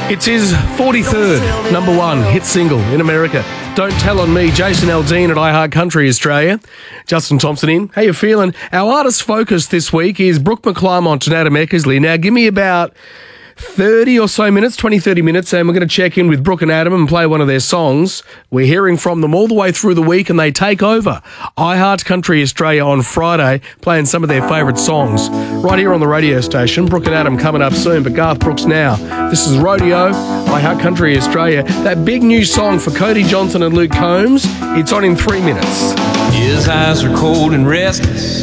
It's his 43rd number one hit single in America. Don't Tell on Me, Jason Aldean at iHeart Country Australia. Justin Thompson in. How you feeling? Our artist focus this week is Brooke McClymont and Adam Eckersley. Now, give me about 30 or so minutes, 20, 30 minutes, and we're going to check in with Brooke and Adam and play one of their songs. We're hearing from them all the way through the week, and they take over iHeart Country Australia on Friday, playing some of their favourite songs right here on the radio station. Brooke and Adam coming up soon, but Garth Brooks now. This is Rodeo, iHeart Country Australia. That big new song for Cody Johnson and Luke Combs, it's on in 3 minutes. His eyes are cold and restless.